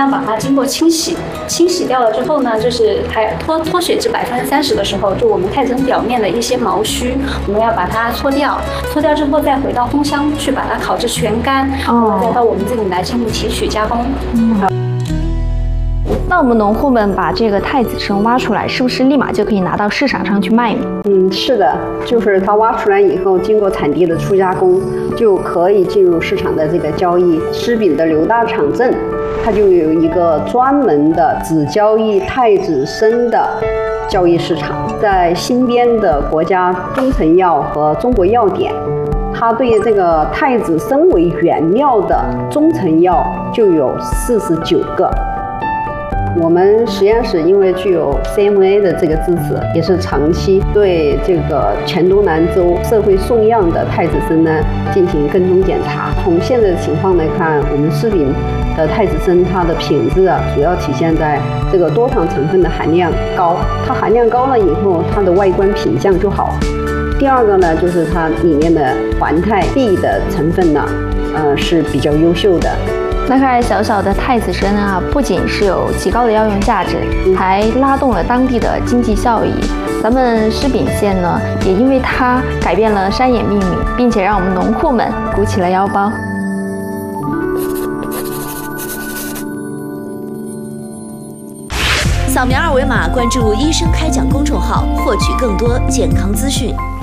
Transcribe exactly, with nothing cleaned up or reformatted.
样把它经过清洗，清洗掉了之后呢，就是还脱脱水至百分之三十的时候，就我们太子参表面的一些毛须，我们要把它搓掉，搓掉之后再回到烘箱去把它烤至全干，哦，再到我们这里来进行提取加工。嗯。 那我们农户们把这个太子参挖出来，是不是立马就可以拿到市场上去卖呢？ 嗯，是的，就是它挖出来以后，经过产地的初加工，就可以进入市场的这个交易。食品的刘大厂镇，它就有一个专门的只交易太子参的交易市场，在新编的国家中成药和中国药典，它对这个太子参为原料的中成药就有四十九个。我们实验室因为具有 C M A 的这个支持，也是长期对这个黔东南州社会送样的太子参呢进行跟踪检查。从现在的情况来看，我们食品的太子参它的品质啊，主要体现在这个多糖成分的含量高，它含量高了以后，它的外观品相就好。第二个呢，就是它里面的环太 B 的成分呢，呃是比较优秀的。 那看来小小的太子参啊，不仅是有极高的药用价值，还拉动了当地的经济效益。咱们施秉县呢，也因为它改变了山野命运，并且让我们农户们鼓起了腰包。 扫描二维码关注医生开讲公众号，获取更多健康资讯。